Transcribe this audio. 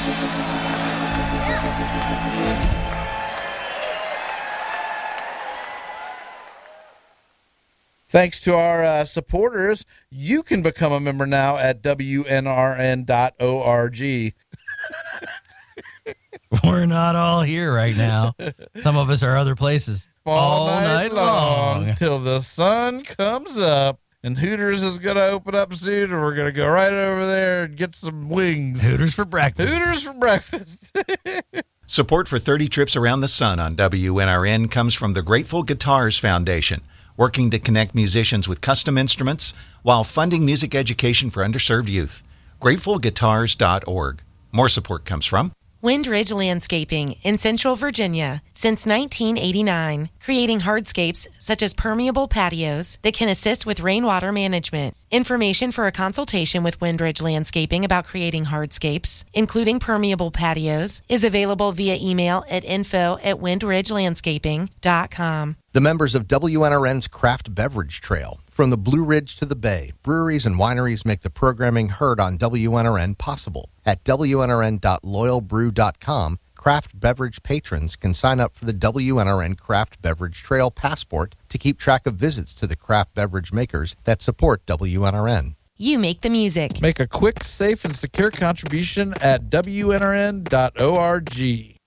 Thanks to our supporters, you can become a member now at WNRN.org. We're not all here right now. Some of us are other places. All night long till the sun comes up. And Hooters is going to open up soon, and we're going to go right over there and get some wings. Hooters for breakfast. Hooters for breakfast. Support for 30 Trips Around the Sun on WNRN comes from the Grateful Guitars Foundation, working to connect musicians with custom instruments while funding music education for underserved youth. GratefulGuitars.org. More support comes from Wind Ridge Landscaping in Central Virginia since 1989, creating hardscapes such as permeable patios that can assist with rainwater management. Information for a consultation with Wind Ridge Landscaping about creating hardscapes, including permeable patios, is available via email at info@windridgelandscaping.com. The members of WNRN's Craft Beverage Trail. From the Blue Ridge to the Bay, breweries and wineries make the programming heard on WNRN possible. At WNRN.loyalbrew.com, craft beverage patrons can sign up for the WNRN Craft Beverage Trail Passport to keep track of visits to the craft beverage makers that support WNRN. You make the music. Make a quick, safe, and secure contribution at WNRN.org.